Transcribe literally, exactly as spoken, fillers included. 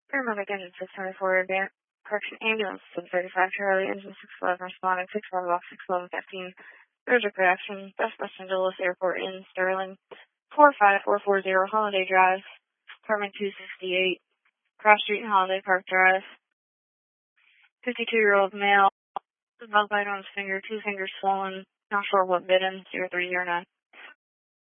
Paramedic engine six twenty-four, advanced correction ambulance six thirty-five, Charlie, engine six eleven, responding, six five box, six eleven fifteen, urgent reaction, Best Western Dulles Airport in Sterling, four five four four zero, Holiday Drive, apartment two sixty-eight, Cross Street and Holiday Park Drive, fifty-two-year-old male, bug bite on his finger, two fingers swollen, not sure what bit him, zero three zero nine.